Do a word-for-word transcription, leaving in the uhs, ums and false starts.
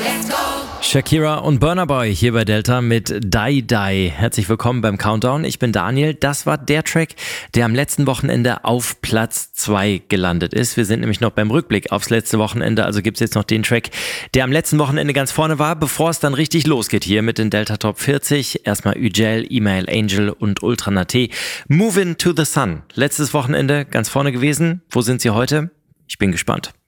Shakira und Burna Boy hier bei Delta mit Die Die. Herzlich willkommen beim Countdown. Ich bin Daniel. Das war der Track, der am letzten Wochenende auf Platz zwei gelandet ist. Wir sind nämlich noch beim Rückblick aufs letzte Wochenende. Also gibt es jetzt noch den Track, der am letzten Wochenende ganz vorne war, bevor es dann richtig losgeht hier mit den Delta Top vierzig. Erstmal Ügel, Email Angel und Ultra Naté. Movin' to the Sun. Letztes Wochenende ganz vorne gewesen. Wo sind sie heute? Ich bin gespannt.